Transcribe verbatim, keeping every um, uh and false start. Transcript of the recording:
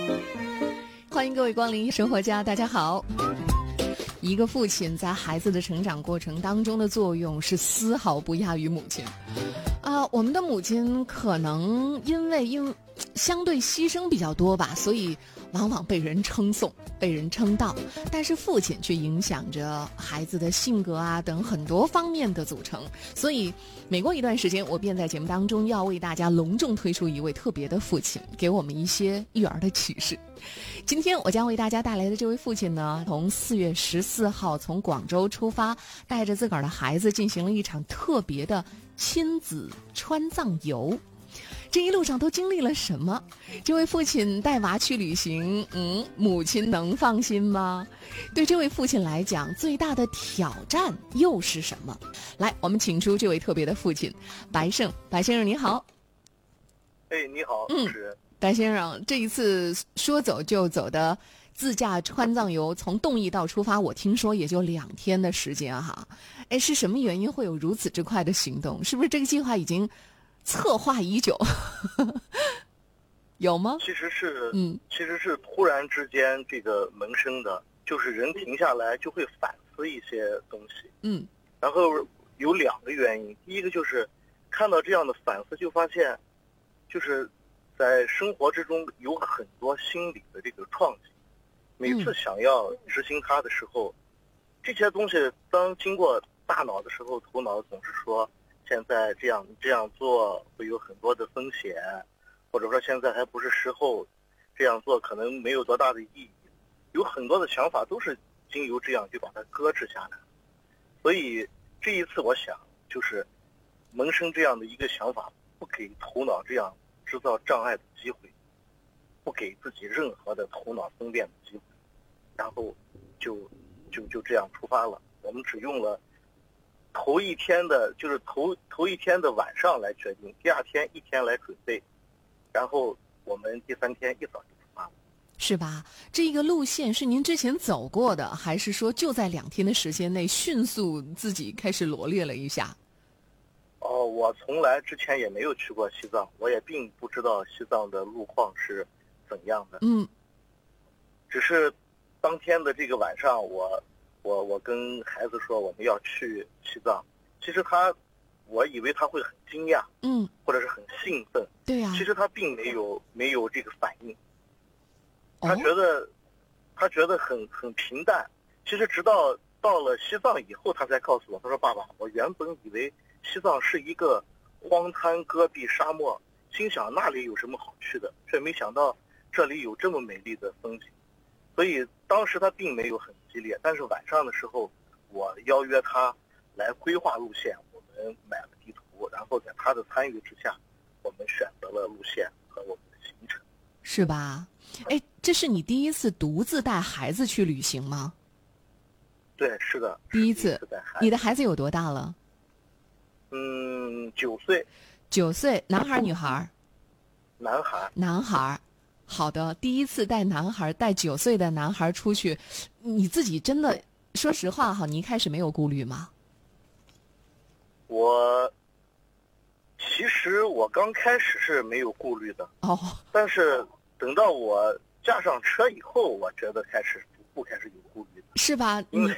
欢迎各位光临生活家，大家好。一个父亲在孩子的成长过程当中的作用是丝毫不亚于母亲啊、呃。我们的母亲可能因为因相对牺牲比较多吧，所以往往被人称颂，被人称道，但是父亲却影响着孩子的性格啊等很多方面的组成。所以每过一段时间，我便在节目当中要为大家隆重推出一位特别的父亲，给我们一些育儿的启示。今天我将为大家带来的这位父亲呢，从四月十四号从广州出发，带着自个儿的孩子进行了一场特别的亲子川藏游。这一路上都经历了什么？这位父亲带娃去旅行，嗯，母亲能放心吗？对这位父亲来讲，最大的挑战又是什么？来，我们请出这位特别的父亲，白胜。白先生你好。 哎，你好， 嗯， 是白先生，这一次说走就走的自驾川藏游，从洞邑到出发，我听说也就两天的时间哈。哎，是什么原因会有如此之快的行动？是不是这个计划已经策划已久？有吗？ 其实是， 嗯， 其实是突然之间这个萌生的，就是人停下来就会反思一些东西， 嗯， 然后有两个原因，第一个就是看到这样的反思，就发现，就是在生活之中有很多心理的这个创新，每次想要执行它的时候，嗯、这些东西当经过大脑的时候，头脑总是说，现在这样这样做会有很多的风险，或者说现在还不是时候，这样做可能没有多大的意义，有很多的想法都是经由这样就把它搁置下来。所以这一次我想就是萌生这样的一个想法，不给头脑这样制造障碍的机会，不给自己任何的头脑分辨的机会，然后就就就这样出发了。我们只用了头一天的，就是头头一天的晚上来决定，第二天一天来准备，然后我们第三天一早就出发了。 是吧？这一个路线是您之前走过的，还是说就在两天的时间内迅速自己开始罗列了一下？ 哦，我从来之前也没有去过西藏，我也并不知道西藏的路况是怎样的。 嗯， 只是当天的这个晚上，我我我跟孩子说我们要去西藏，其实他，我以为他会很惊讶， 嗯， 或者是很兴奋， 对呀、啊， 其实他并没有没有这个反应， 哦、 他觉得他觉得很很平淡。其实直到到了西藏以后，他才告诉我，他说爸爸，我原本以为西藏是一个荒滩戈壁沙漠，心想那里有什么好去的，却没想到这里有这么美丽的风景。所以当时他并没有很激烈，但是晚上的时候，我邀约他来规划路线，我们买了地图，然后在他的参与之下，我们选择了路线和我们的行程。 是吧？哎，这是你第一次独自带孩子去旅行吗？ 对，是的， 第一次。 第一次带孩子。 你的孩子有多大了？ 嗯，九岁。 九岁，男孩女孩？ 男孩。 男孩。好的，第一次带男孩，带九岁的男孩出去，你自己真的，说实话哈，你一开始没有顾虑吗？ 我其实我刚开始是没有顾虑的哦， 但是等到我驾上车以后，我觉得开始逐步开始有顾虑的， 是吧？你